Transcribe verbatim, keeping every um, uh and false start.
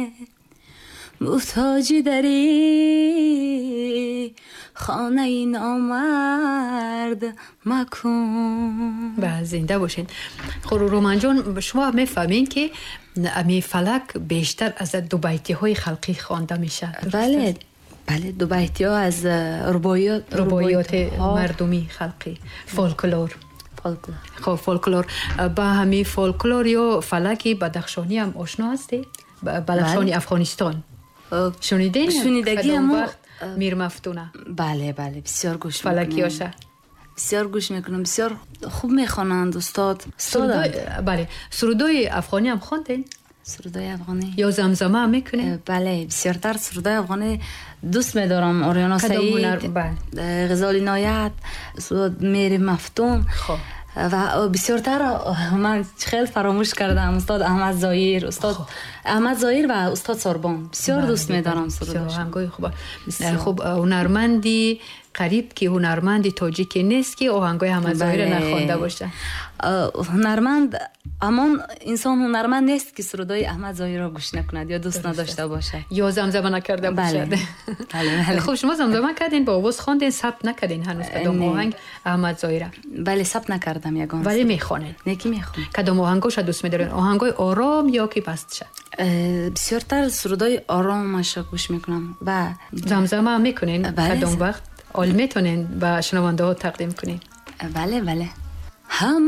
محتاجی داری خانه این آمرد مکن. بله زنده باشین. خب رومان جان شما میفهمین که امی فلک بیشتر از دو بیتی های خلقی خوانده میشه؟ بله بله دو بیتی ها از رباعیات رباعیات مردمی خلقی فولکلور. فولکلور. خب فولکلور با همین فولکلور یا فلکی بدخشانی هم آشنا هستی؟ بدخشانی افغانستان شنیدین؟ شنیدگی هم میر مفتونه. بله بله بسیار گوش فلکی هاشه بسیار گوش میکنم. بسیار خوب میخوانند استاد. سرودای بله سرودای افغانی هم خواندین؟ سرودای افغانی یا زمزمه هم میکنین؟ بله بسیارتر سرودای افغانی دوست میدارم. آریانا سعید، غزال عنایت، میر مفتون. خب و بسیارتر من خیلی فراموش کردم استاد احمد ظاهر، استاد خب. احمد ظاهر و استاد ساربان بسیار دوست میدارم سروداش. آهنگای خوبه. خب هنرمندی قریب که هنرمندی تاجیکی نیست که آهنگای احمد ظاهر نخوانده باشه. هنرمند امان انسان هنرمند نیست که سرودای احمد ظاهر را گوش نکند یا دوست نداشته باشه یا زمزمه نکرده باشه. بله. بله. خب شما زمزمه کردین با آواز خواندین، ثبت نکردین هنوز کدام آهنگ احمد ظاهر؟ بله ثبت نکردم یگان. ولی میخوانید؟ نکی میخوام. کدام آهنگاش دوست می‌دارین؟ آهنگای آرام یا که پست شه؟ بسیارتر سرودای آرامش گوش میکنم و زمزمه هم میکنین؟ بله. کدام وقت حال میتونین به شنونده ها تقدیم کنین؟ بله بله. هم